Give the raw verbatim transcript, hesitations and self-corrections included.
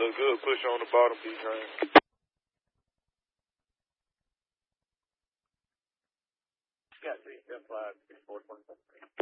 Look good, push on the bottom, B-Train. Yeah, three, seven, five, six, four, twenty-seven.